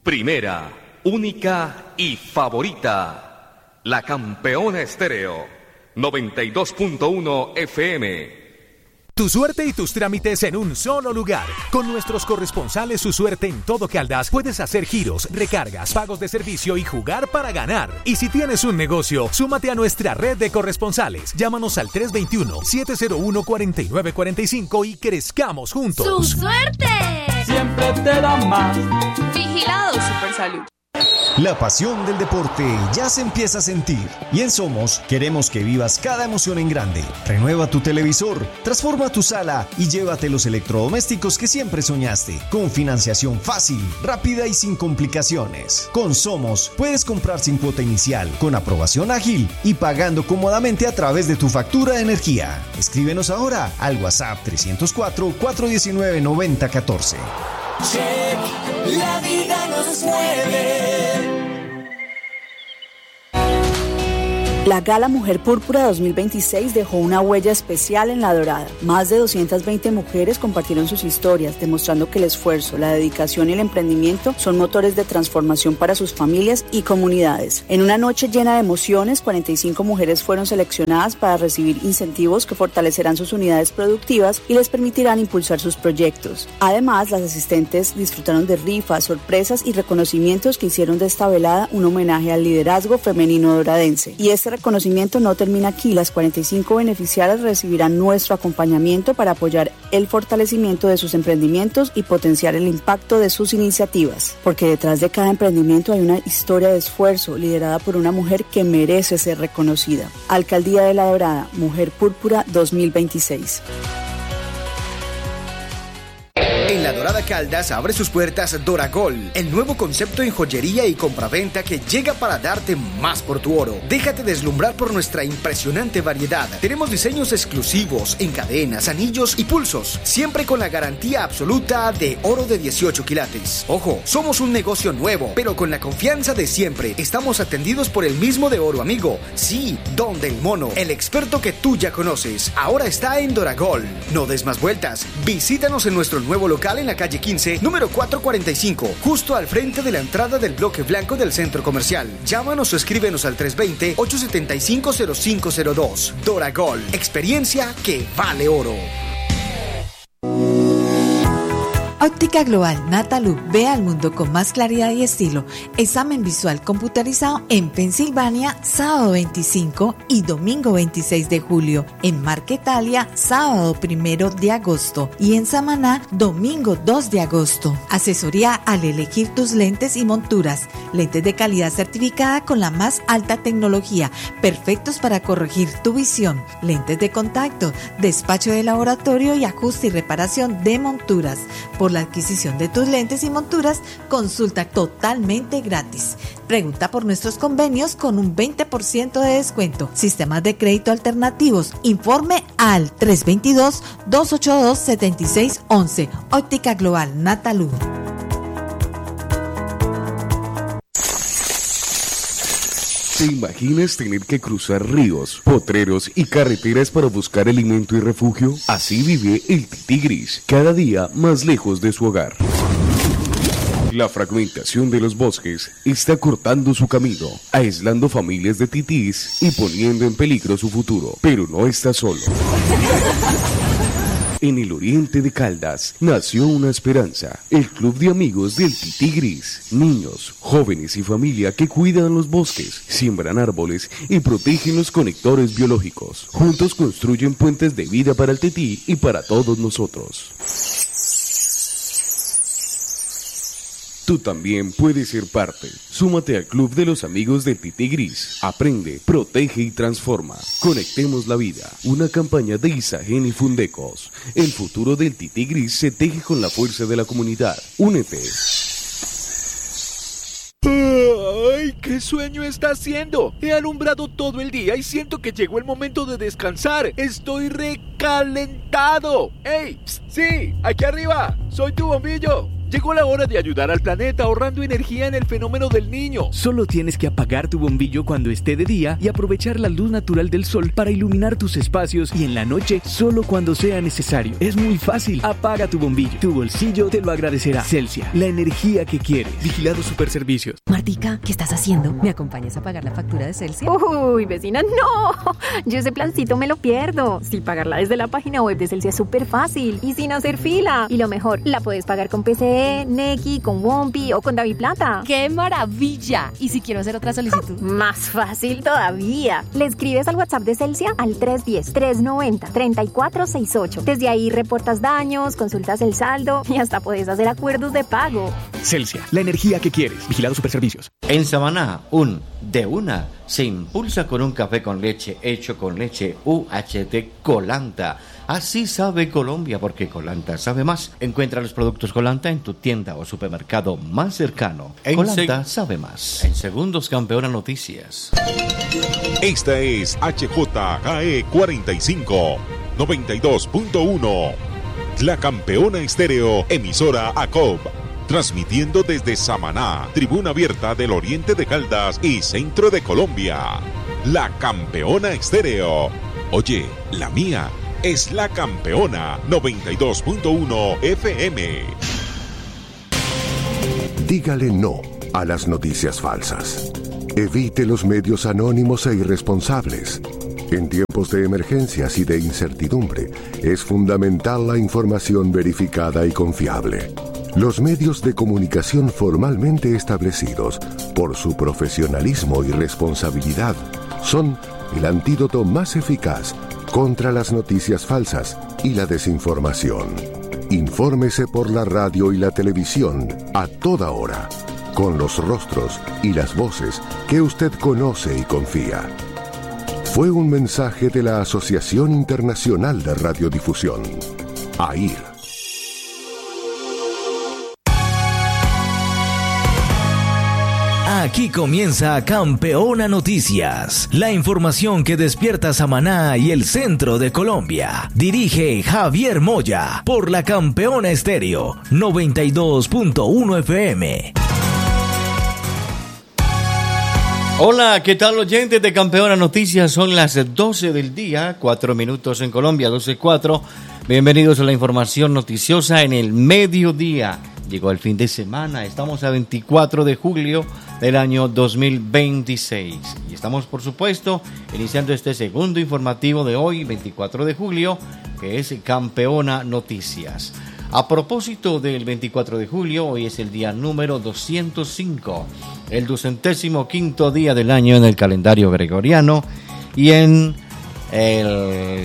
Primera, única y favorita. La Campeona Estéreo. 92.1 FM. Tu suerte y tus trámites en un solo lugar. Con nuestros corresponsales Su Suerte en todo Caldas puedes hacer giros, recargas, pagos de servicio y jugar para ganar. Y si tienes un negocio, súmate a nuestra red de corresponsales. Llámanos al 321-701-4945 y crezcamos juntos. ¡Su Suerte! Siempre te da más. Vigilado Supersalud. La pasión del deporte ya se empieza a sentir y en Somos queremos que vivas cada emoción en grande. Renueva tu televisor, transforma tu sala y llévate los electrodomésticos que siempre soñaste, con financiación fácil, rápida y sin complicaciones. Con Somos puedes comprar sin cuota inicial, con aprobación ágil y pagando cómodamente a través de tu factura de energía. Escríbenos ahora al WhatsApp 304-419-9014. Check, la vida nos mueve. La Gala Mujer Púrpura 2026 dejó una huella especial en La Dorada. Más de 220 mujeres compartieron sus historias, demostrando que el esfuerzo, la dedicación y el emprendimiento son motores de transformación para sus familias y comunidades. En una noche llena de emociones, 45 mujeres fueron seleccionadas para recibir incentivos que fortalecerán sus unidades productivas y les permitirán impulsar sus proyectos. Además, las asistentes disfrutaron de rifas, sorpresas y reconocimientos que hicieron de esta velada un homenaje al liderazgo femenino doradense. Y este reconocimiento no termina aquí. Las 45 beneficiarias recibirán nuestro acompañamiento para apoyar el fortalecimiento de sus emprendimientos y potenciar el impacto de sus iniciativas. Porque detrás de cada emprendimiento hay una historia de esfuerzo liderada por una mujer que merece ser reconocida. Alcaldía de La Dorada, Mujer Púrpura 2026. En La Dorada Caldas abre sus puertas Doragol, el nuevo concepto en joyería y compraventa que llega para darte más por tu oro. Déjate deslumbrar por nuestra impresionante variedad. Tenemos diseños exclusivos en cadenas, anillos y pulsos, siempre con la garantía absoluta de oro de 18 quilates. Ojo, somos un negocio nuevo, pero con la confianza de siempre. Estamos atendidos por el mismo de Oro Amigo. Sí, Don del Mono, el experto que tú ya conoces. Ahora está en Doragol. No des más vueltas. Visítanos en nuestro nuevo local en la calle 15, número 445, justo al frente de la entrada del bloque blanco del centro comercial. Llámanos o escríbenos al 320-875-0502. Doragol, experiencia que vale oro. Óptica Global Natalub, ve al mundo con más claridad y estilo. Examen visual computarizado en Pensilvania, sábado 25 y domingo 26 de julio. En Marquetalia, sábado 1 de agosto. Y en Samaná, domingo 2 de agosto. Asesoría al elegir tus lentes y monturas. Lentes de calidad certificada con la más alta tecnología, perfectos para corregir tu visión. Lentes de contacto, despacho de laboratorio y ajuste y reparación de monturas. Por la adquisición de tus lentes y monturas, consulta totalmente gratis. Pregunta por nuestros convenios con un 20% de descuento. Sistemas de crédito alternativos. Informe al 322-282-7611. Óptica Global Natalub. ¿Te imaginas tener que cruzar ríos, potreros y carreteras para buscar alimento y refugio? Así vive el tití gris, cada día más lejos de su hogar. La fragmentación de los bosques está cortando su camino, aislando familias de titís y poniendo en peligro su futuro. Pero no está solo. En el oriente de Caldas nació una esperanza, el Club de Amigos del Tití Gris. Niños, jóvenes y familia que cuidan los bosques, siembran árboles y protegen los conectores biológicos. Juntos construyen puentes de vida para el tití y para todos nosotros. Tú también puedes ser parte. Súmate al Club de los Amigos del Tití Gris. Aprende, protege y transforma. Conectemos la vida. Una campaña de Isagen y Fundecos. El futuro del Tití Gris se teje con la fuerza de la comunidad. Únete. ¡Ay, qué sueño está haciendo! He alumbrado todo el día y siento que llegó el momento de descansar. ¡Estoy recalentado! ¡Ey! ¡Sí! ¡Aquí arriba! ¡Soy tu bombillo! Llegó la hora de ayudar al planeta ahorrando energía en el fenómeno del Niño. Solo tienes que apagar tu bombillo cuando esté de día y aprovechar la luz natural del sol para iluminar tus espacios, y en la noche solo cuando sea necesario. Es muy fácil. Apaga tu bombillo. Tu bolsillo te lo agradecerá. Celsia, la energía que quieres. Vigilado Superservicios. Martica, ¿qué estás haciendo? ¿Me acompañas a pagar la factura de Celsia? Uy, vecina, no. Yo ese plancito me lo pierdo. Sí, pagarla desde la página web de Celsia es súper fácil y sin hacer fila. Y lo mejor, la puedes pagar con PCE, Nequi, con Wompi o con DaviPlata. ¡Qué maravilla! ¿Y si quiero hacer otra solicitud? Más fácil todavía. Le escribes al WhatsApp de Celsia al 310-390-3468. Desde ahí reportas daños, consultas el saldo y hasta puedes hacer acuerdos de pago. Celsia, la energía que quieres. Vigilado Superservicios. En Samaná, de una se impulsa con un café con leche hecho con leche UHT Colanta. Así sabe Colombia, porque Colanta sabe más. Encuentra los productos Colanta en tu tienda o supermercado más cercano. Colanta sabe más. En segundos, Campeona Noticias. Esta es HJGE 45 92.1. La Campeona Estéreo, emisora ACOB. Transmitiendo desde Samaná, tribuna abierta del oriente de Caldas y centro de Colombia. La Campeona Estéreo. Oye, la mía es La Campeona 92.1 FM. Dígale no a las noticias falsas. Evite los medios anónimos e irresponsables. En tiempos de emergencias y de incertidumbre, es fundamental la información verificada y confiable. Los medios de comunicación formalmente establecidos, por su profesionalismo y responsabilidad, son el antídoto más eficaz contra las noticias falsas y la desinformación. Infórmese por la radio y la televisión a toda hora, con los rostros y las voces que usted conoce y confía. Fue un mensaje de la Asociación Internacional de Radiodifusión, AIR. Aquí comienza Campeona Noticias, la información que despierta Samaná y el centro de Colombia. Dirige Javier Moya por la Campeona Estéreo 92.1 FM. Hola, ¿qué tal oyentes de Campeona Noticias? Son las 12 del día, 4 minutos en Colombia, 12:04. Bienvenidos a la información noticiosa en el mediodía. Llegó el fin de semana, estamos a 24 de julio del año 2026 y estamos, por supuesto, iniciando este segundo informativo de hoy, 24 de julio, que es Campeona Noticias. A propósito del 24 de julio, hoy es el día número 205, el 205º día del año en el calendario gregoriano y en el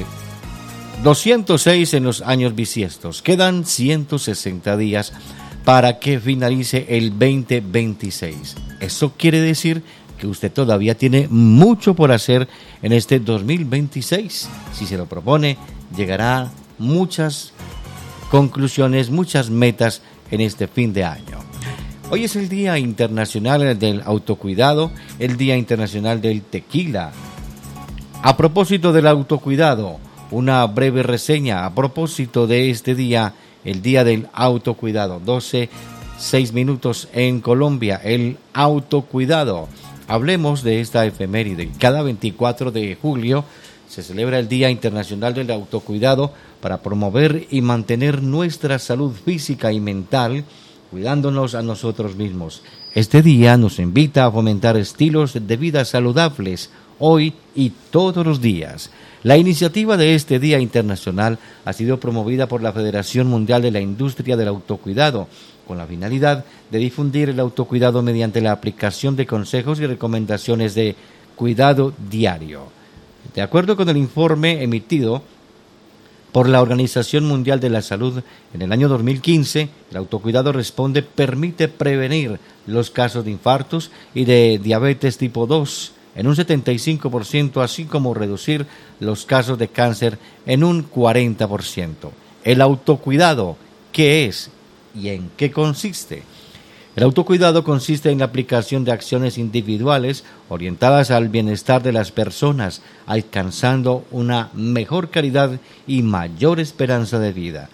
206 en los años bisiestos. Quedan 160 días para que finalice el 2026. Eso quiere decir que usted todavía tiene mucho por hacer en este 2026. Si se lo propone, llegará muchas conclusiones, muchas metas en este fin de año. Hoy es el Día Internacional del Autocuidado, el Día Internacional del Tequila. A propósito del autocuidado, una breve reseña a propósito de este día, el Día del Autocuidado, 12:06 minutos en Colombia, el autocuidado. Hablemos de esta efeméride. Cada 24 de julio se celebra el Día Internacional del Autocuidado para promover y mantener nuestra salud física y mental, cuidándonos a nosotros mismos. Este día nos invita a fomentar estilos de vida saludables, hoy y todos los días. La iniciativa de este Día Internacional ha sido promovida por la Federación Mundial de la Industria del Autocuidado, con la finalidad de difundir el autocuidado mediante la aplicación de consejos y recomendaciones de cuidado diario. De acuerdo con el informe emitido por la Organización Mundial de la Salud en el año 2015, el autocuidado permite prevenir los casos de infartos y de diabetes tipo 2 en un 75%, así como reducir los casos de cáncer en un 40%. El autocuidado, ¿qué es y en qué consiste? El autocuidado consiste en la aplicación de acciones individuales orientadas al bienestar de las personas, alcanzando una mejor calidad y mayor esperanza de vida.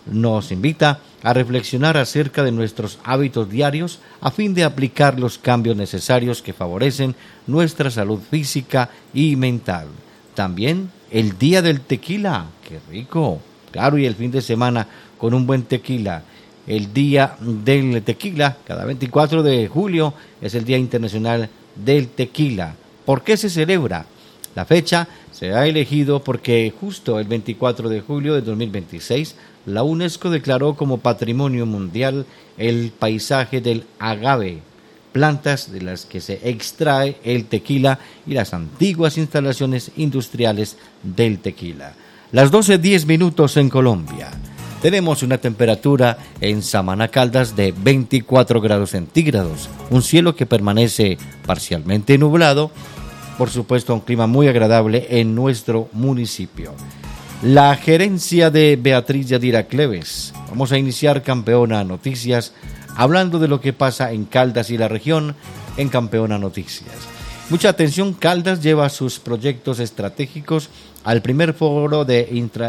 nos invita a reflexionar acerca de nuestros hábitos diarios a fin de aplicar los cambios necesarios que favorecen nuestra salud física y mental. También el Día del Tequila, ¡qué rico! Claro, y el fin de semana con un buen tequila. El Día del Tequila, cada 24 de julio, es el Día Internacional del Tequila. ¿Por qué se celebra? La fecha se ha elegido porque justo el 24 de julio de 2026, la UNESCO declaró como Patrimonio Mundial el paisaje del agave, plantas de las que se extrae el tequila y las antiguas instalaciones industriales del tequila. Las 12:10 en Colombia. Tenemos una temperatura en Samaná Caldas de 24 grados centígrados, un cielo que permanece parcialmente nublado, por supuesto un clima muy agradable en nuestro municipio. La gerencia de Beatriz Yadira Cleves. Vamos a iniciar Campeona Noticias hablando de lo que pasa en Caldas y la región en Campeona Noticias. Mucha atención, Caldas lleva sus proyectos estratégicos al primer foro de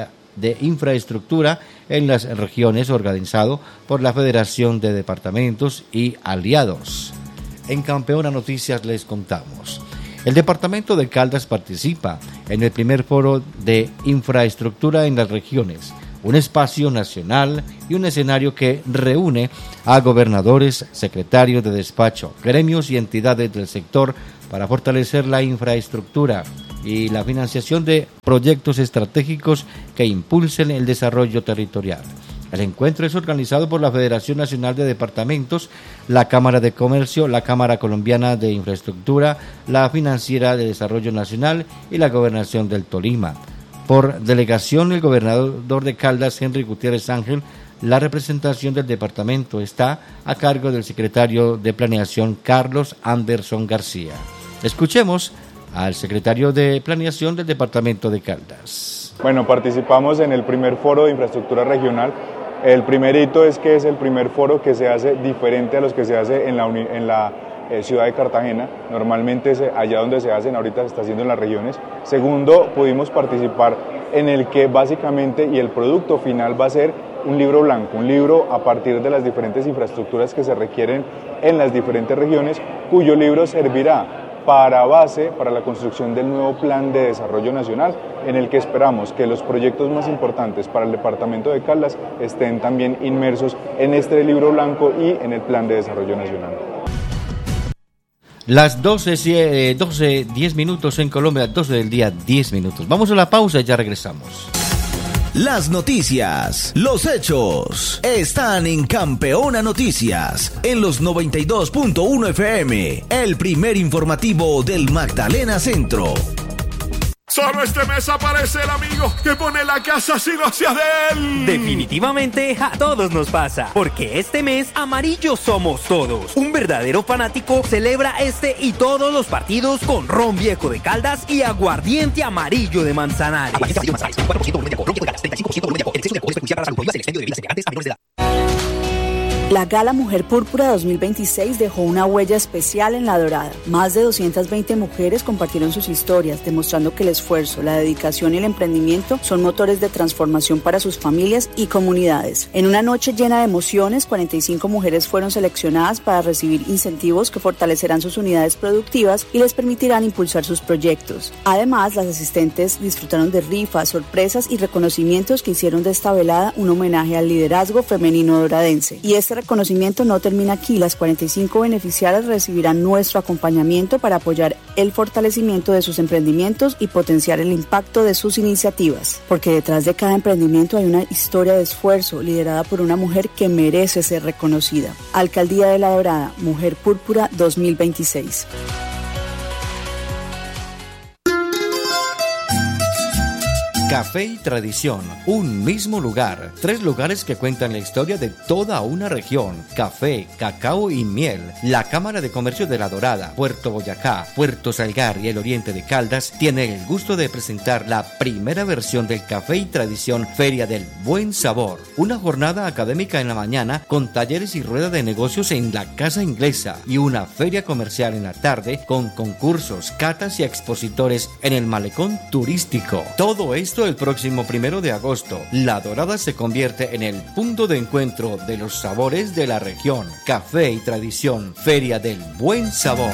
infraestructura en las regiones organizado por la Federación de Departamentos y Aliados. En Campeona Noticias les contamos. El departamento de Caldas participa en el primer foro de infraestructura en las regiones, un espacio nacional y un escenario que reúne a gobernadores, secretarios de despacho, gremios y entidades del sector para fortalecer la infraestructura y la financiación de proyectos estratégicos que impulsen el desarrollo territorial. El encuentro es organizado por la Federación Nacional de Departamentos, la Cámara de Comercio, la Cámara Colombiana de Infraestructura, la Financiera de Desarrollo Nacional y la Gobernación del Tolima. Por delegación, el gobernador de Caldas, Henry Gutiérrez Ángel. La representación del departamento está a cargo del secretario de Planeación, Carlos Anderson García. Escuchemos al secretario de Planeación del departamento de Caldas. Bueno, participamos en el primer foro de infraestructura regional. El primer hito es que es el primer foro que se hace diferente a los que se hace en la ciudad de Cartagena. Normalmente allá donde se hacen, ahorita se está haciendo en las regiones. Segundo, pudimos participar en el que básicamente y el producto final va a ser un libro blanco, un libro a partir de las diferentes infraestructuras que se requieren en las diferentes regiones, cuyo libro servirá para base para la construcción del nuevo Plan de Desarrollo Nacional, en el que esperamos que los proyectos más importantes para el departamento de Caldas estén también inmersos en este libro blanco y en el Plan de Desarrollo Nacional. Las 12:10 en Colombia, 12 del día, 10 minutos. Vamos a la pausa y ya regresamos. Las noticias, los hechos, están en Campeona Noticias, en los 92.1 FM, el primer informativo del Magdalena Centro. Solo este mes aparece el amigo que pone la casa sin hacia de él. Definitivamente a todos nos pasa, porque este mes amarillos somos todos. Un verdadero fanático celebra este y todos los partidos con ron viejo de Caldas y aguardiente amarillo de Manzanares. Aguardiente amarillo de Manzanares, 4% ron viejo de Caldas, 35% ron viejo. El exceso de alcohol es perjudicial para la salud. Prohíbas el expendio de bebidas embriagantes a menores de edad. La Gala Mujer Púrpura 2026 dejó una huella especial en La Dorada. Más de 220 mujeres compartieron sus historias, demostrando que el esfuerzo, la dedicación y el emprendimiento son motores de transformación para sus familias y comunidades. En una noche llena de emociones, 45 mujeres fueron seleccionadas para recibir incentivos que fortalecerán sus unidades productivas y les permitirán impulsar sus proyectos. Además, las asistentes disfrutaron de rifas, sorpresas y reconocimientos que hicieron de esta velada un homenaje al liderazgo femenino doradense. Y este reconocimiento no termina aquí. Las 45 beneficiarias recibirán nuestro acompañamiento para apoyar el fortalecimiento de sus emprendimientos y potenciar el impacto de sus iniciativas. Porque detrás de cada emprendimiento hay una historia de esfuerzo liderada por una mujer que merece ser reconocida. Alcaldía de La Dorada, Mujer Púrpura 2026. Café y tradición, un mismo lugar, 3 lugares que cuentan la historia de toda una región. Café, cacao y miel. La Cámara de Comercio de La Dorada, Puerto Boyacá, Puerto Salgar y el Oriente de Caldas tiene el gusto de presentar la primera versión del Café y Tradición Feria del Buen Sabor. Una jornada académica en la mañana con talleres y rueda de negocios en la Casa Inglesa y una feria comercial en la tarde con concursos, catas y expositores en el malecón turístico. Todo esto esto el próximo 1 de agosto. La Dorada se convierte en el punto de encuentro de los sabores de la región. Café y tradición, Feria del Buen Sabor.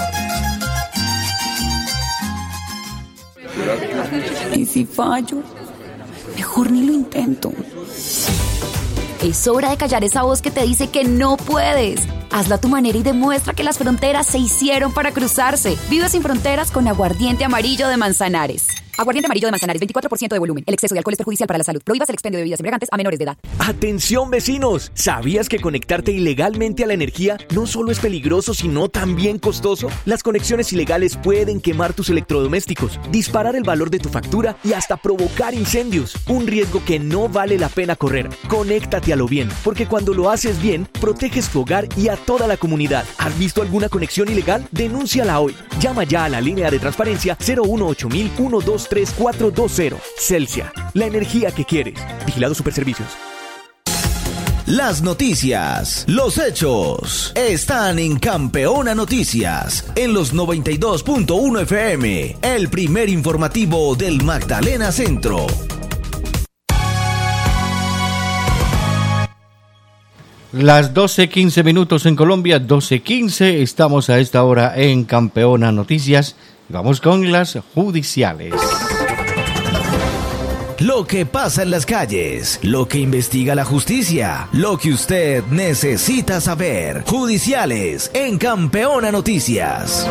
¿Y si fallo? Mejor ni lo intento. Es hora de callar esa voz que te dice que no puedes. Hazlo a tu manera y demuestra que las fronteras se hicieron para cruzarse. Vive sin fronteras con Aguardiente Amarillo de Manzanares. Aguardiente Amarillo de Manzanares, 24% de volumen. El exceso de alcohol es perjudicial para la salud. Prohíbas el expendio de bebidas embriagantes a menores de edad. ¡Atención, vecinos! ¿Sabías que conectarte ilegalmente a la energía no solo es peligroso, sino también costoso? Las conexiones ilegales pueden quemar tus electrodomésticos, disparar el valor de tu factura y hasta provocar incendios. Un riesgo que no vale la pena correr. Conéctate a lo bien, porque cuando lo haces bien, proteges tu hogar y a toda la comunidad. ¿Has visto alguna conexión ilegal? Denúnciala hoy. Llama ya a la línea de transparencia 018-123-420. Celsia, la energía que quieres. Vigilado Superservicios. Las noticias, los hechos, están en Campeona Noticias, en los 92.1 FM, el primer informativo del Magdalena Centro. Las 12:15 en Colombia, 12:15, estamos a esta hora en Campeona Noticias. Vamos con las judiciales. Lo que pasa en las calles, lo que investiga la justicia, lo que usted necesita saber. Judiciales en Campeona Noticias.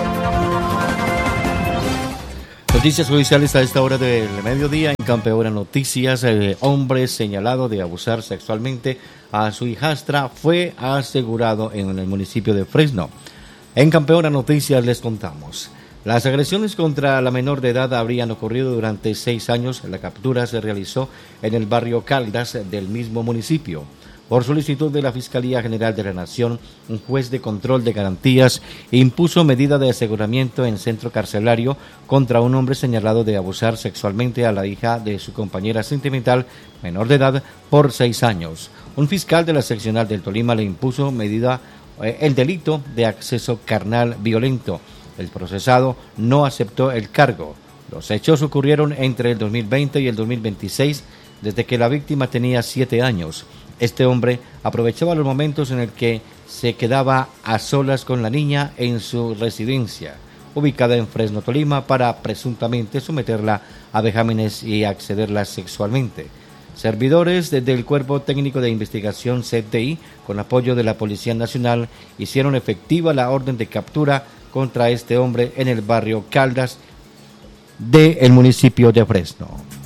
Noticias judiciales a esta hora del mediodía en Campeona Noticias. El hombre señalado de abusar sexualmente a su hijastra fue asegurado en el municipio de Fresno. En Campeona Noticias les contamos. Las agresiones contra la menor de edad habrían ocurrido durante 6 años. La captura se realizó en el barrio Caldas del mismo municipio. Por solicitud de la Fiscalía General de la Nación, un juez de control de garantías impuso medida de aseguramiento en centro carcelario contra un hombre señalado de abusar sexualmente a la hija de su compañera sentimental menor de edad por 6 años. Un fiscal de la seccional del Tolima le impuso el delito de acceso carnal violento. El procesado no aceptó el cargo. Los hechos ocurrieron entre el 2020 y el 2026, desde que la víctima tenía 7 años. Este hombre aprovechaba los momentos en el que se quedaba a solas con la niña en su residencia, ubicada en Fresno, Tolima, para presuntamente someterla a vejámenes y accederla sexualmente. Servidores del Cuerpo Técnico de Investigación CTI, con apoyo de la Policía Nacional, hicieron efectiva la orden de captura contra este hombre en el barrio Caldas del municipio de Fresno.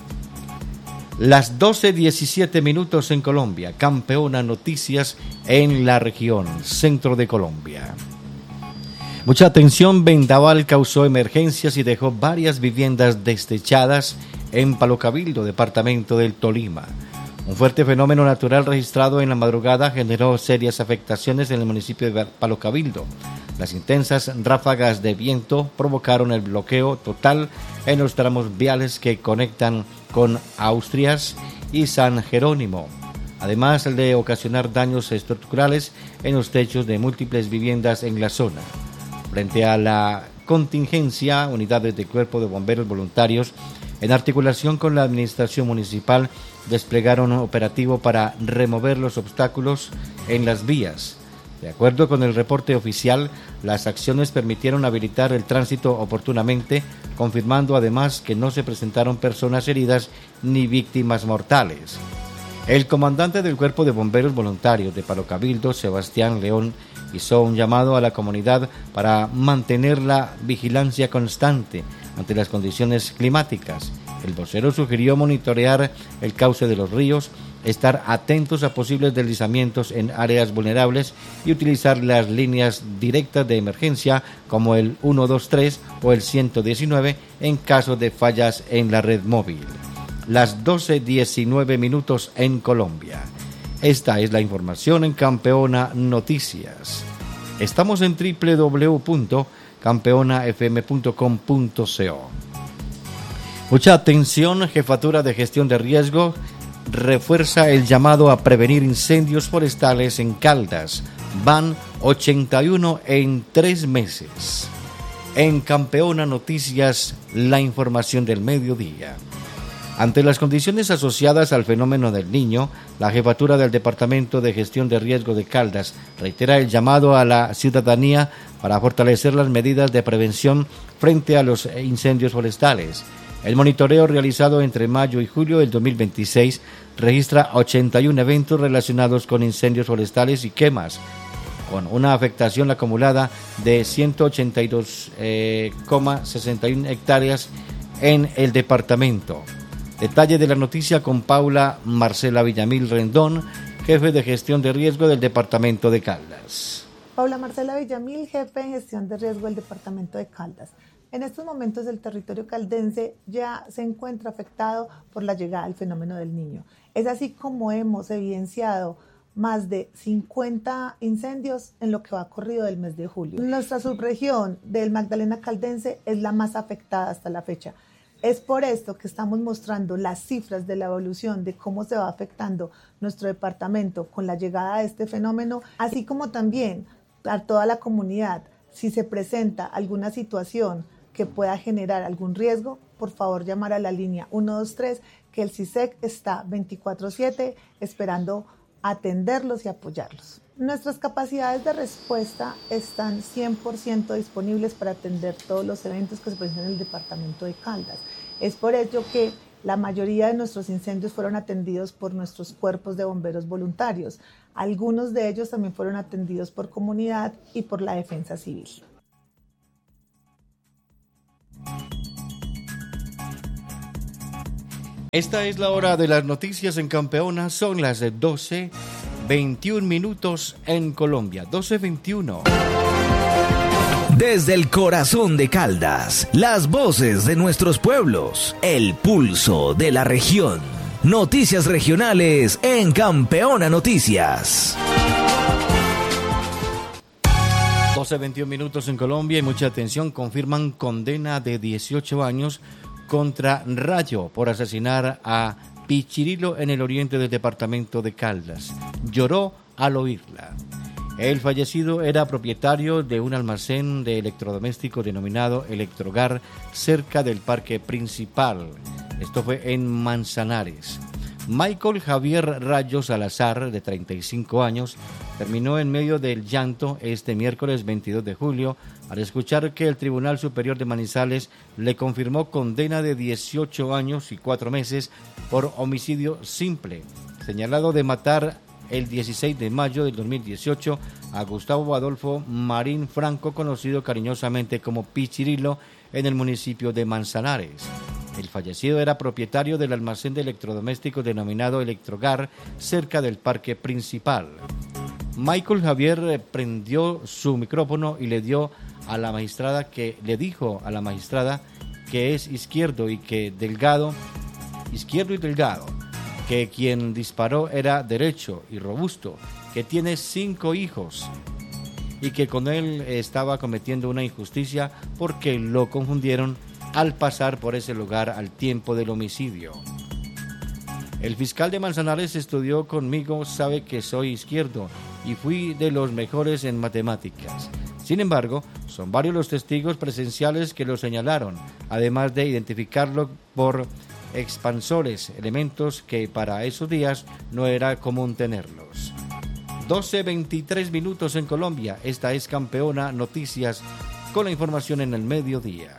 Las 12:17 en Colombia. Campeona Noticias en la región centro de Colombia. Mucha atención, vendaval causó emergencias y dejó varias viviendas desechadas en Palo Cabildo, departamento del Tolima. Un fuerte fenómeno natural registrado en la madrugada generó serias afectaciones en el municipio de Palo Cabildo. Las intensas ráfagas de viento provocaron el bloqueo total en los tramos viales que conectan con Austrias y San Jerónimo, además de ocasionar daños estructurales en los techos de múltiples viviendas en la zona. Frente a la contingencia, unidades del Cuerpo de Bomberos Voluntarios, en articulación con la administración municipal, desplegaron un operativo para remover los obstáculos en las vías. De acuerdo con el reporte oficial, las acciones permitieron habilitar el tránsito oportunamente, confirmando además que no se presentaron personas heridas ni víctimas mortales. El comandante del Cuerpo de Bomberos Voluntarios de Palo Cabildo, Sebastián León, hizo un llamado a la comunidad para mantener la vigilancia constante ante las condiciones climáticas. El vocero sugirió monitorear el cauce de los ríos, estar atentos a posibles deslizamientos en áreas vulnerables y utilizar las líneas directas de emergencia como el 123 o el 119 en caso de fallas en la red móvil. Las 12:19 en Colombia. Esta es la información en Campeona Noticias. Estamos en www.campeonafm.com.co. Mucha atención, Jefatura de Gestión de Riesgo refuerza el llamado a prevenir incendios forestales en Caldas. Van 81 en 3 meses. En Campeona Noticias, la información del mediodía. Ante las condiciones asociadas al fenómeno del Niño, la jefatura del Departamento de Gestión de Riesgo de Caldas reitera el llamado a la ciudadanía para fortalecer las medidas de prevención frente a los incendios forestales. El monitoreo realizado entre mayo y julio del 2026 registra 81 eventos relacionados con incendios forestales y quemas, con una afectación acumulada de 182,61 hectáreas en el departamento. Detalle de la noticia con Paula Marcela Villamil Rendón, jefe de gestión de riesgo del departamento de Caldas. Paula Marcela Villamil, jefe de gestión de riesgo del departamento de Caldas. En estos momentos el territorio caldense ya se encuentra afectado por la llegada del fenómeno del Niño. Es así como hemos evidenciado más de 50 incendios en lo que va corrido del mes de julio. Nuestra subregión del Magdalena Caldense es la más afectada hasta la fecha. Es por esto que estamos mostrando las cifras de la evolución de cómo se va afectando nuestro departamento con la llegada de este fenómeno, así como también a toda la comunidad. Si se presenta alguna situación que pueda generar algún riesgo, por favor llamar a la línea 123, que el CISEC está 24/7 esperando atenderlos y apoyarlos. Nuestras capacidades de respuesta están 100% disponibles para atender todos los eventos que se presentan en el departamento de Caldas. Es por ello que la mayoría de nuestros incendios fueron atendidos por nuestros cuerpos de bomberos voluntarios. Algunos de ellos también fueron atendidos por comunidad y por la defensa civil. Esta es la hora de las noticias en Campeona, son las 12:21 minutos en Colombia, 12:21. Desde el corazón de Caldas, las voces de nuestros pueblos, el pulso de la región. Noticias regionales en Campeona Noticias. 12:21 minutos en Colombia y mucha atención, confirman condena de 18 años contra Rayo por asesinar a Pichirilo en el oriente del departamento de Caldas. Lloró al oírla. El fallecido era propietario de un almacén de electrodomésticos denominado Electrogar cerca del parque principal. Esto fue en Manzanares. Michael Javier Rayo Salazar, de 35 años, terminó en medio del llanto este miércoles 22 de julio al escuchar que el Tribunal Superior de Manizales le confirmó condena de 18 años y 4 meses por homicidio simple, señalado de matar el 16 de mayo del 2018 a Gustavo Adolfo Marín Franco, conocido cariñosamente como Pichirilo, en el municipio de Manzanares. El fallecido era propietario del almacén de electrodomésticos denominado Electrogar cerca del parque principal. Michael Javier prendió su micrófono y le dijo a la magistrada que es izquierdo y delgado, que quien disparó era derecho y robusto, que tiene 5 hijos y que con él estaba cometiendo una injusticia porque lo confundieron al pasar por ese lugar al tiempo del homicidio. El fiscal de Manzanares estudió conmigo, sabe que soy izquierdo y fui de los mejores en matemáticas. Sin embargo, son varios los testigos presenciales que lo señalaron, además de identificarlo por expansores, elementos que para esos días no era común tenerlos. 12:23 minutos en Colombia. Esta es Campeona Noticias con la información en el mediodía.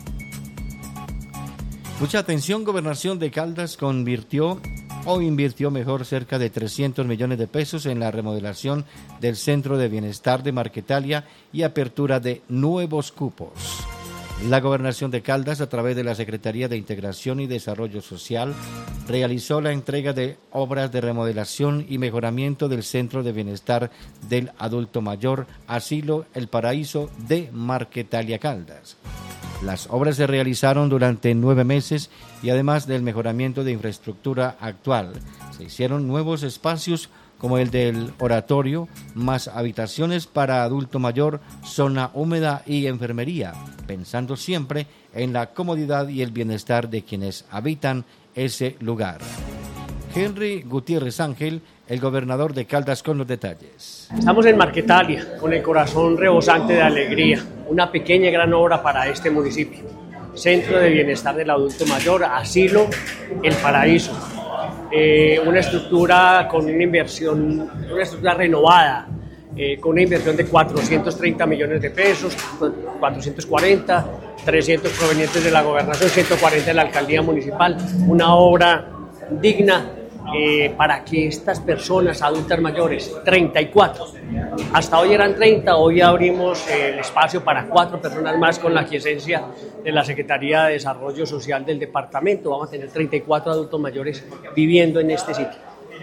Mucha atención, Gobernación de Caldas invirtió cerca de 300 millones de pesos en la remodelación del Centro de Bienestar de Marquetalia y apertura de nuevos cupos. La Gobernación de Caldas, a través de la Secretaría de Integración y Desarrollo Social, realizó la entrega de obras de remodelación y mejoramiento del Centro de Bienestar del Adulto Mayor, Asilo El Paraíso de Marquetalia Caldas. Las obras se realizaron durante 9 meses y además del mejoramiento de infraestructura actual, se hicieron nuevos espacios como el del oratorio, más habitaciones para adulto mayor, zona húmeda y enfermería, pensando siempre en la comodidad y el bienestar de quienes habitan ese lugar. Henry Gutiérrez Ángel, el gobernador de Caldas, con los detalles. Estamos en Marquetalia, con el corazón rebosante de alegría, una pequeña y gran obra para este municipio. Centro de Bienestar del Adulto Mayor, Asilo El Paraíso. Una estructura con una inversión, una estructura renovada, con una inversión de 430 millones de pesos, 440, 300 provenientes de la gobernación, 140 de la alcaldía municipal, una obra digna para que estas personas adultas mayores, 34, hasta hoy eran 30, hoy abrimos el espacio para 4 personas más con la quiesencia de la Secretaría de Desarrollo Social del departamento. Vamos a tener 34 adultos mayores viviendo en este sitio.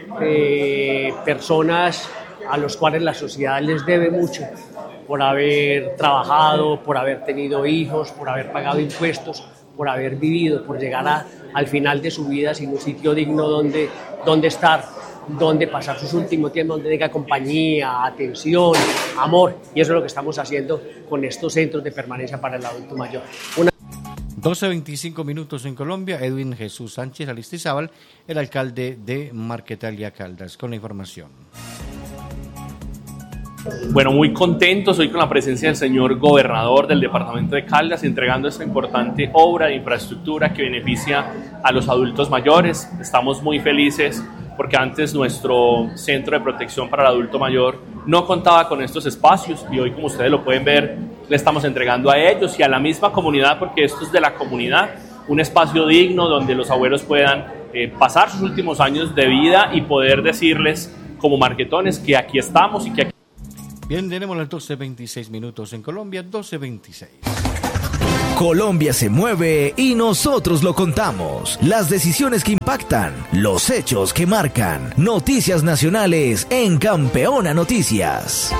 Personas a los cuales la sociedad les debe mucho por haber trabajado, por haber tenido hijos, por haber pagado impuestos, por haber vivido, por llegar al final de su vida sin un sitio digno donde estar, donde pasar sus últimos tiempos, donde tenga compañía, atención, amor. Y eso es lo que estamos haciendo con estos centros de permanencia para el adulto mayor. 12:25 minutos en Colombia. Edwin Jesús Sánchez Aristizábal, el alcalde de Marquetalia Caldas, con la información. Bueno, muy contentos hoy con la presencia del señor gobernador del departamento de Caldas, entregando esta importante obra de infraestructura que beneficia a los adultos mayores. Estamos muy felices porque antes nuestro centro de protección para el adulto mayor no contaba con estos espacios y hoy, como ustedes lo pueden ver, le estamos entregando a ellos y a la misma comunidad, porque esto es de la comunidad, un espacio digno donde los abuelos puedan pasar sus últimos años de vida y poder decirles como marquetones que aquí estamos y que aquí... Bien, tenemos las 12:26 minutos en Colombia, 12:26. Colombia se mueve y nosotros lo contamos. Las decisiones que impactan, los hechos que marcan. Noticias nacionales en Campeona Noticias.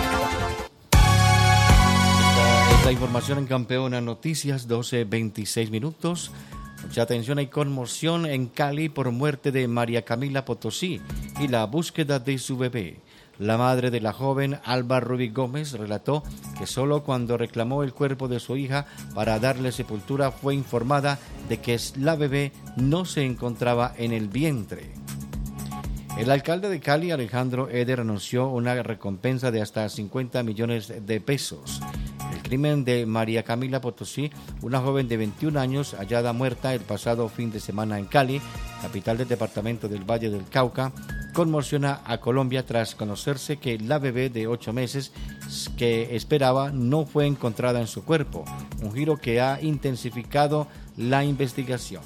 Esta información en Campeona Noticias, 12:26 minutos. Mucha atención, hay conmoción en Cali por muerte de María Camila Potosí y la búsqueda de su bebé. La madre de la joven, Alba Rubí Gómez, relató que solo cuando reclamó el cuerpo de su hija para darle sepultura fue informada de que la bebé no se encontraba en el vientre. El alcalde de Cali, Alejandro Eder, anunció una recompensa de hasta 50 millones de pesos. El crimen de María Camila Potosí, una joven de 21 años hallada muerta el pasado fin de semana en Cali, capital del departamento del Valle del Cauca, conmociona a Colombia tras conocerse que la bebé de 8 meses que esperaba no fue encontrada en su cuerpo, un giro que ha intensificado la investigación.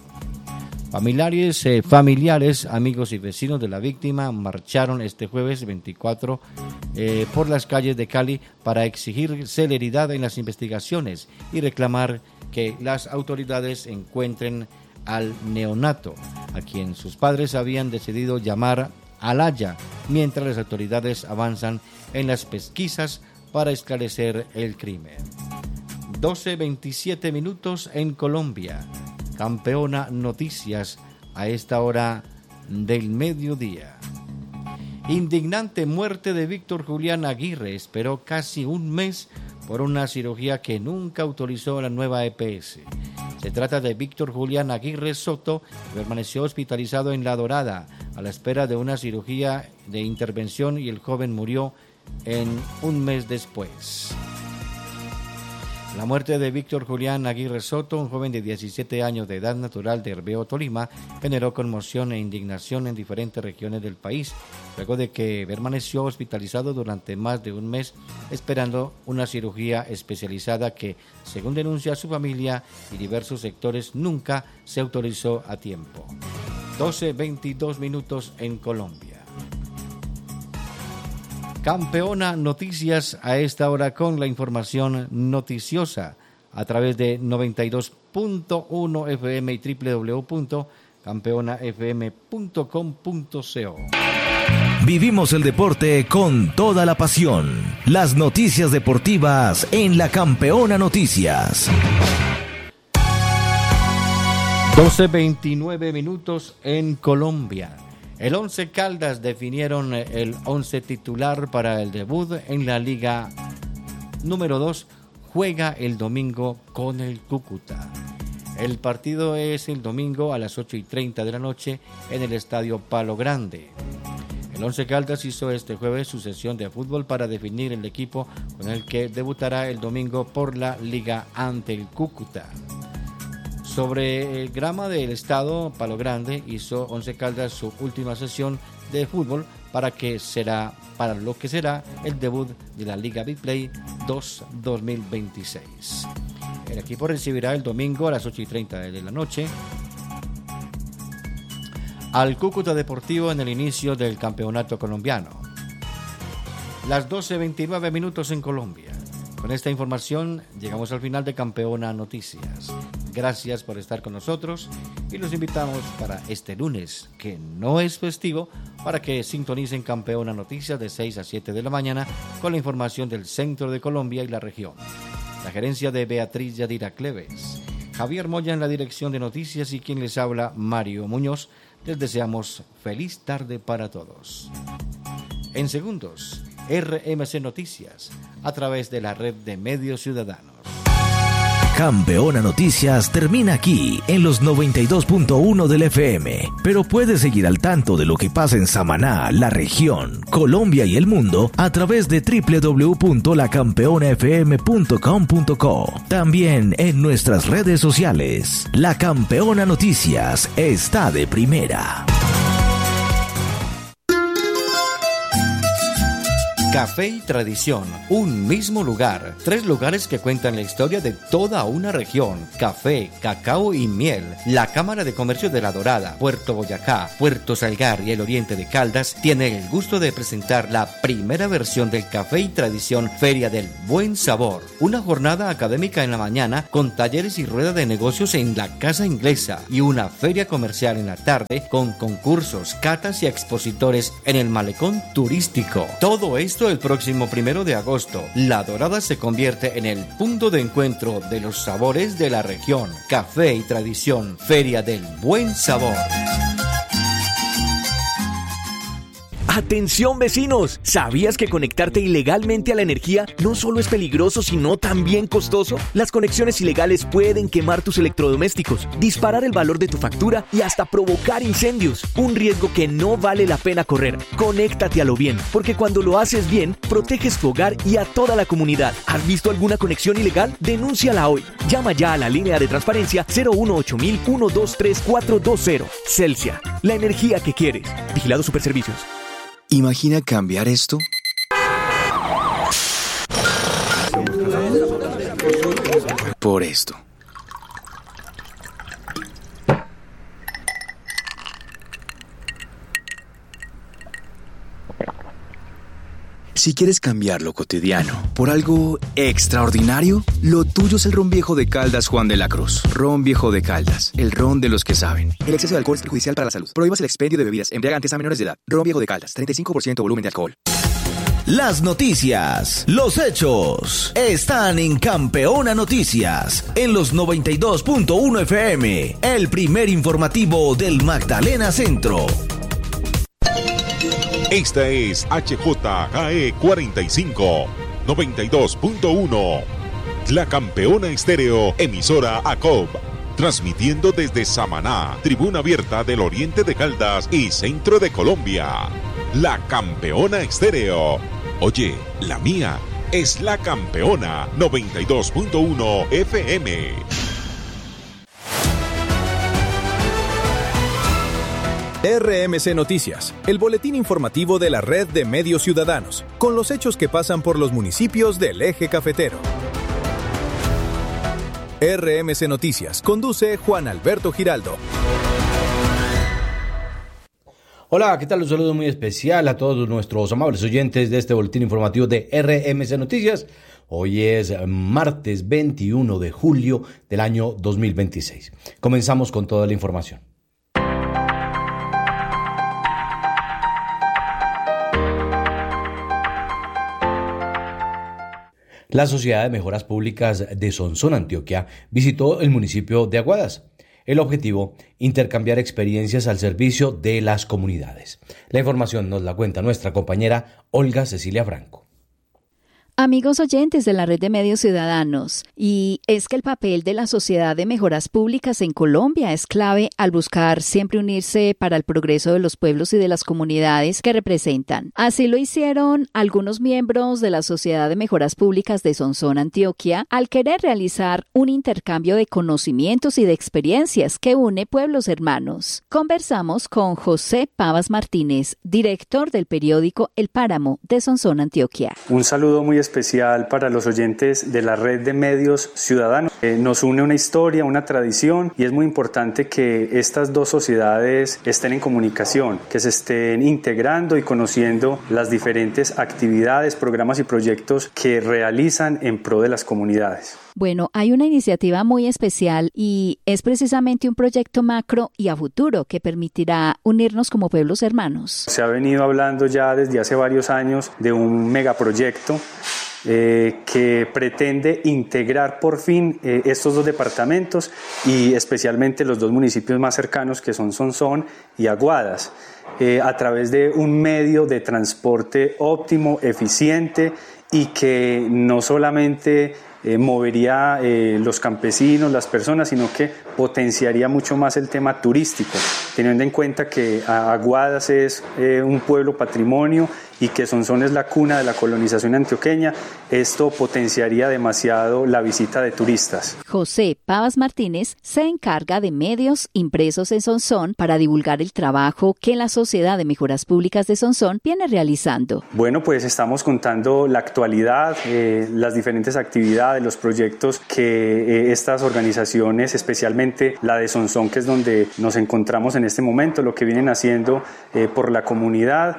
Familiares, amigos y vecinos de la víctima marcharon este jueves 24 por las calles de Cali para exigir celeridad en las investigaciones y reclamar que las autoridades encuentren al neonato, a quien sus padres habían decidido llamar Alaya, mientras las autoridades avanzan en las pesquisas para esclarecer el crimen. 12:27 minutos en Colombia. Campeona Noticias a esta hora del mediodía. Indignante muerte de Víctor Julián Aguirre. Esperó casi un mes por una cirugía que nunca autorizó la nueva EPS. Se trata de Víctor Julián Aguirre Soto, que permaneció hospitalizado en La Dorada a la espera de una cirugía de intervención y el joven murió un mes después. La muerte de Víctor Julián Aguirre Soto, un joven de 17 años de edad, natural de Herbeo, Tolima, generó conmoción e indignación en diferentes regiones del país, luego de que permaneció hospitalizado durante más de un mes esperando una cirugía especializada que, según denuncia su familia y diversos sectores, nunca se autorizó a tiempo. 12:22 minutos en Colombia. Campeona Noticias a esta hora con la información noticiosa a través de 92.1 FM y www.campeonafm.com.co. Vivimos el deporte con toda la pasión. Las noticias deportivas en la Campeona Noticias. 12:29 minutos en Colombia. El Once Caldas definieron el 11 titular para el debut en la Liga número 2. Juega el domingo con el Cúcuta. El partido es el domingo a las 8:30 de la noche en el Estadio Palo Grande. El Once Caldas hizo este jueves su sesión de fútbol para definir el equipo con el que debutará el domingo por la Liga ante el Cúcuta. Sobre el grama del estado Palo Grande, hizo Once Caldas su última sesión de fútbol para lo que será el debut de la Liga Bitplay 2 2026. El equipo recibirá el domingo a las 8:30 de la noche al Cúcuta Deportivo en el inicio del campeonato colombiano. Las 12:29 minutos en Colombia. Con esta información llegamos al final de Campeona Noticias. Gracias por estar con nosotros y los invitamos para este lunes, que no es festivo, para que sintonicen Campeona Noticias de 6 a 7 de la mañana con la información del centro de Colombia y la región. La gerencia de Beatriz Yadira Cleves, Javier Moya en la dirección de noticias y quien les habla, Mario Muñoz. Les deseamos feliz tarde para todos. En segundos, RMC Noticias, a través de la red de medios ciudadanos. Campeona Noticias termina aquí en los 92.1 del FM, pero puedes seguir al tanto de lo que pasa en Samaná, la región, Colombia y el mundo a través de www.lacampeonafm.com.co. También en nuestras redes sociales. La Campeona Noticias está de primera. Café y tradición, un mismo lugar, 3 lugares que cuentan la historia de toda una región. Café, cacao y miel. La Cámara de Comercio de La Dorada, Puerto Boyacá, Puerto Salgar y el Oriente de Caldas tiene el gusto de presentar la primera versión del Café y Tradición Feria del Buen Sabor. Una jornada académica en la mañana con talleres y rueda de negocios en la Casa Inglesa y una feria comercial en la tarde con concursos, catas y expositores en el malecón turístico. Todo esto el próximo 1 de agosto. La Dorada se convierte en el punto de encuentro de los sabores de la región. Café y Tradición, Feria del Buen Sabor. Atención vecinos, ¿sabías que conectarte ilegalmente a la energía no solo es peligroso sino también costoso? Las conexiones ilegales pueden quemar tus electrodomésticos, disparar el valor de tu factura y hasta provocar incendios. Un riesgo que no vale la pena correr. Conéctate a lo bien, porque cuando lo haces bien, proteges tu hogar y a toda la comunidad. ¿Has visto alguna conexión ilegal? Denúnciala hoy. Llama ya a la línea de transparencia 018 123 420. Celsia, la energía que quieres. Vigilado Superservicios. ¿Imagina cambiar esto? Por esto. Si quieres cambiar lo cotidiano por algo extraordinario, lo tuyo es el ron viejo de Caldas Juan de la Cruz. Ron viejo de Caldas, el ron de los que saben. El exceso de alcohol es perjudicial para la salud. Prohíbas el expendio de bebidas embriagantes a menores de edad. Ron viejo de Caldas, 35% volumen de alcohol. Las noticias, los hechos, están en Campeona Noticias, en los 92.1 FM, el primer informativo del Magdalena Centro. Esta es HJGE 45, 92.1. La Campeona Estéreo, emisora ACOB. Transmitiendo desde Samaná, tribuna abierta del Oriente de Caldas y centro de Colombia. La Campeona Estéreo. Oye, la mía es La Campeona 92.1 FM. RMC Noticias, el boletín informativo de la red de medios ciudadanos, con los hechos que pasan por los municipios del eje cafetero. RMC Noticias, conduce Juan Alberto Giraldo. Hola, ¿qué tal? Un saludo muy especial a todos nuestros amables oyentes de este boletín informativo de RMC Noticias. Hoy es martes 21 de julio del año 2026. Comenzamos con toda la información. La Sociedad de Mejoras Públicas de Sonsón, Antioquia, visitó el municipio de Aguadas. El objetivo, intercambiar experiencias al servicio de las comunidades. La información nos la cuenta nuestra compañera Olga Cecilia Franco. Amigos oyentes de la Red de Medios Ciudadanos, y es que el papel de la Sociedad de Mejoras Públicas en Colombia es clave al buscar siempre unirse para el progreso de los pueblos y de las comunidades que representan. Así lo hicieron algunos miembros de la Sociedad de Mejoras Públicas de Sonsón, Antioquia, al querer realizar un intercambio de conocimientos y de experiencias que une pueblos hermanos. Conversamos con José Pavas Martínez, director del periódico El Páramo de Sonsón, Antioquia. Un saludo muy especial para los oyentes de la Red de Medios Ciudadanos. Nos une una historia, una tradición, y es muy importante que estas dos sociedades estén en comunicación, que se estén integrando y conociendo las diferentes actividades, programas y proyectos que realizan en pro de las comunidades. Bueno, hay una iniciativa muy especial y es precisamente un proyecto macro y a futuro que permitirá unirnos como pueblos hermanos. Se ha venido hablando ya desde hace varios años de un megaproyecto que pretende integrar por fin estos dos departamentos y especialmente los dos municipios más cercanos, que son Sonsón y Aguadas, a través de un medio de transporte óptimo, eficiente y que no solamente movería los campesinos, las personas, sino que potenciaría mucho más el tema turístico, teniendo en cuenta que Aguadas es un pueblo patrimonio y que Sonsón es la cuna de la colonización antioqueña. Esto potenciaría demasiado la visita de turistas. José Pavas Martínez se encarga de medios impresos en Sonsón para divulgar el trabajo que la Sociedad de Mejoras Públicas de Sonsón viene realizando. Bueno, pues estamos contando la actualidad, las diferentes actividades, los proyectos que estas organizaciones, especialmente la de Sonsón, que es donde nos encontramos en este momento, lo que vienen haciendo por la comunidad,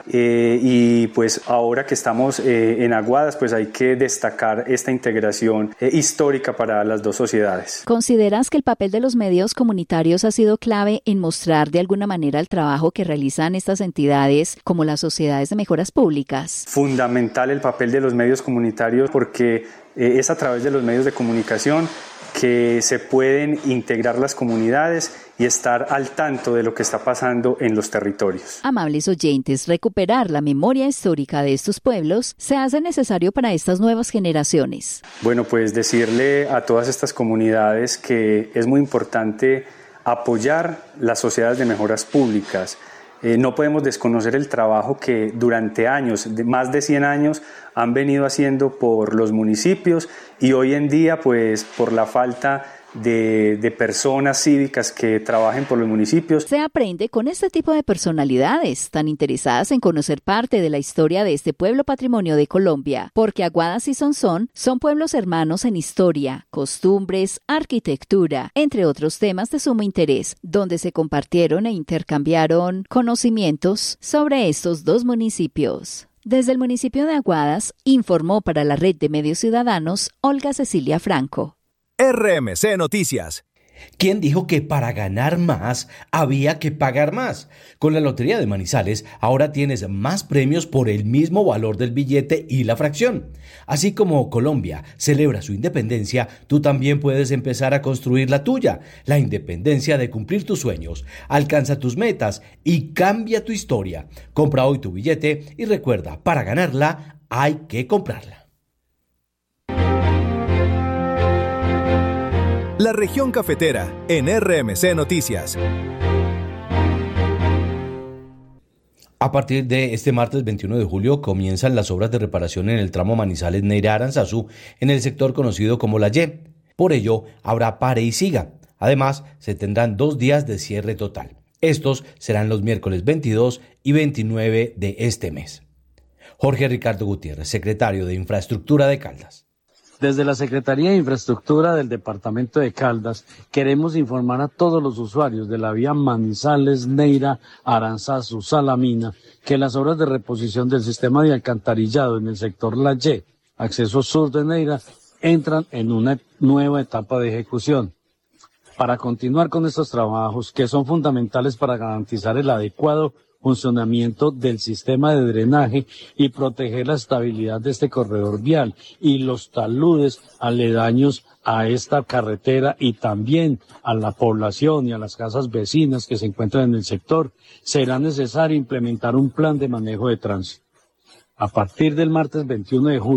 y pues ahora que estamos en Aguadas, pues hay que destacar esta integración histórica para las dos sociedades. ¿Consideras que el papel de los medios comunitarios ha sido clave en mostrar de alguna manera el trabajo que realizan estas entidades como las sociedades de mejoras públicas? Fundamental el papel de los medios comunitarios, porque es a través de los medios de comunicación que se pueden integrar las comunidades y estar al tanto de lo que está pasando en los territorios. Amables oyentes, recuperar la memoria histórica de estos pueblos se hace necesario para estas nuevas generaciones. Bueno, pues decirle a todas estas comunidades que es muy importante apoyar las sociedades de mejoras públicas. No podemos desconocer el trabajo que durante años, más de 100 años, han venido haciendo por los municipios, y hoy en día, pues por la falta de personas cívicas que trabajen por los municipios. Se aprende con este tipo de personalidades tan interesadas en conocer parte de la historia de este pueblo patrimonio de Colombia, porque Aguadas y Sonsón son pueblos hermanos en historia, costumbres, arquitectura, entre otros temas de sumo interés, donde se compartieron e intercambiaron conocimientos sobre estos dos municipios. Desde el municipio de Aguadas, informó para la Red de Medios Ciudadanos Olga Cecilia Franco. RMC Noticias. ¿Quién dijo que para ganar más había que pagar más? Con la Lotería de Manizales ahora tienes más premios por el mismo valor del billete y la fracción. Así como Colombia celebra su independencia, tú también puedes empezar a construir la tuya, la independencia de cumplir tus sueños. Alcanza tus metas y cambia tu historia. Compra hoy tu billete y recuerda, para ganarla hay que comprarla. La región cafetera en RMC Noticias. A partir de este martes 21 de julio comienzan las obras de reparación en el tramo Manizales-Neira-Aranzazú en el sector conocido como La Y. Por ello, habrá pare y siga. Además, se tendrán 2 días de cierre total. Estos serán los miércoles 22 y 29 de este mes. Jorge Ricardo Gutiérrez, secretario de Infraestructura de Caldas. Desde la Secretaría de Infraestructura del Departamento de Caldas queremos informar a todos los usuarios de la vía Manizales-Neira-Aranzazú-Salamina que las obras de reposición del sistema de alcantarillado en el sector La Y, acceso sur de Neira, entran en una nueva etapa de ejecución. Para continuar con estos trabajos, que son fundamentales para garantizar el adecuado funcionamiento del sistema de drenaje y proteger la estabilidad de este corredor vial y los taludes aledaños a esta carretera y también a la población y a las casas vecinas que se encuentran en el sector, será necesario implementar un plan de manejo de tránsito. A partir del martes 21 de julio,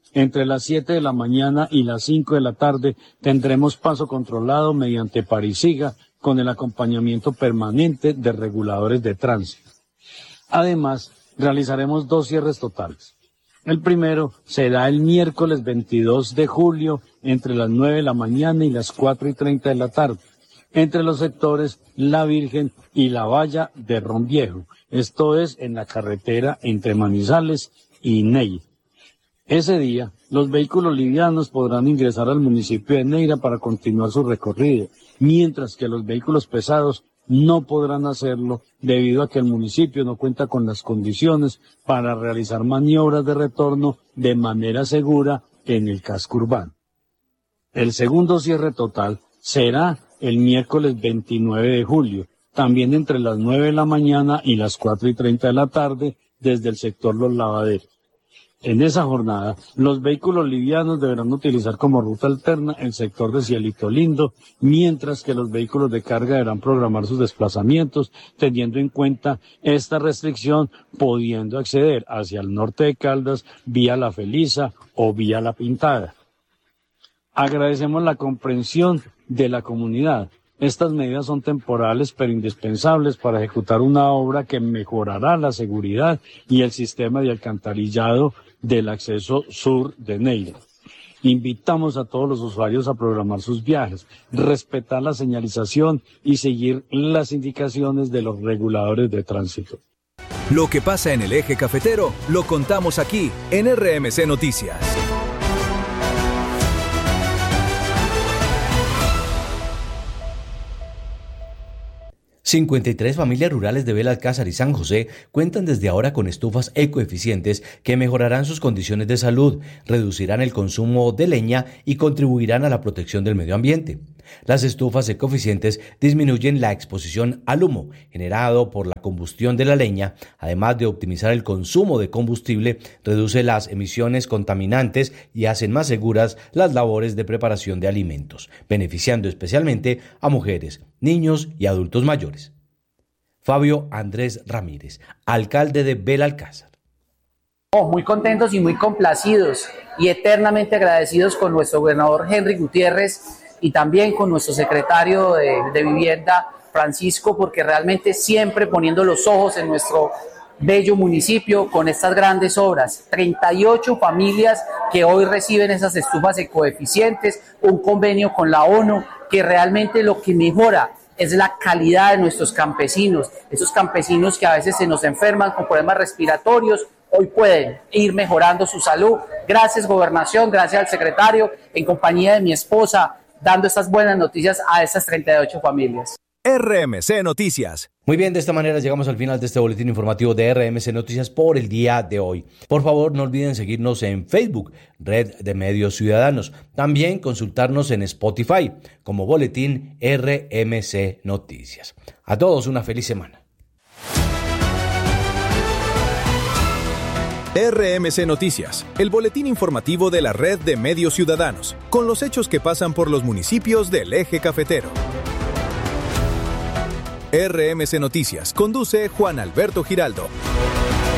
Entre las 7 de la mañana y las 5 de la tarde tendremos paso controlado mediante parisiga con el acompañamiento permanente de reguladores de tránsito. Además, realizaremos 2 cierres totales. El primero será el miércoles 22 de julio entre las 9 de la mañana y las 4:30 de la tarde, entre los sectores La Virgen y La Valla de Ron Viejo, esto es en la carretera entre Manizales y Ney. Ese día, los vehículos livianos podrán ingresar al municipio de Neira para continuar su recorrido, mientras que los vehículos pesados no podrán hacerlo debido a que el municipio no cuenta con las condiciones para realizar maniobras de retorno de manera segura en el casco urbano. El segundo cierre total será el miércoles 29 de julio, también entre las 9 de la mañana y las 4:30 de la tarde desde el sector Los Lavaderos. En esa jornada, los vehículos livianos deberán utilizar como ruta alterna el sector de Cielito Lindo, mientras que los vehículos de carga deberán programar sus desplazamientos, teniendo en cuenta esta restricción, pudiendo acceder hacia el norte de Caldas vía La Felisa o vía La Pintada. Agradecemos la comprensión de la comunidad. Estas medidas son temporales pero indispensables para ejecutar una obra que mejorará la seguridad y el sistema de alcantarillado del acceso sur de Neira. Invitamos a todos los usuarios a programar sus viajes, respetar la señalización y seguir las indicaciones de los reguladores de tránsito. Lo que pasa en el eje cafetero lo contamos aquí en RMC Noticias. 53 familias rurales de Belalcázar y San José cuentan desde ahora con estufas ecoeficientes que mejorarán sus condiciones de salud, reducirán el consumo de leña y contribuirán a la protección del medio ambiente. Las estufas ecoeficientes disminuyen la exposición al humo generado por la combustión de la leña, además de optimizar el consumo de combustible, reduce las emisiones contaminantes y hacen más seguras las labores de preparación de alimentos, beneficiando especialmente a mujeres, niños y adultos mayores. Fabio Andrés Ramírez, alcalde de Belalcázar. Muy contentos y muy complacidos y eternamente agradecidos con nuestro gobernador Henry Gutiérrez y también con nuestro secretario de Vivienda, Francisco, porque realmente siempre poniendo los ojos en nuestro bello municipio con estas grandes obras. 38 familias que hoy reciben esas estufas ecoeficientes, un convenio con la ONU que realmente lo que mejora es la calidad de nuestros campesinos, esos campesinos que a veces se nos enferman con problemas respiratorios, hoy pueden ir mejorando su salud. Gracias, gobernación, gracias al secretario, en compañía de mi esposa, dando estas buenas noticias a estas 38 familias. RMC Noticias. Muy bien, de esta manera llegamos al final de este boletín informativo de RMC Noticias por el día de hoy. Por favor, no olviden seguirnos en Facebook, Red de Medios Ciudadanos. También consultarnos en Spotify como Boletín RMC Noticias. A todos una feliz semana. RMC Noticias, el boletín informativo de la Red de Medios Ciudadanos, con los hechos que pasan por los municipios del eje cafetero. RMC Noticias conduce Juan Alberto Giraldo.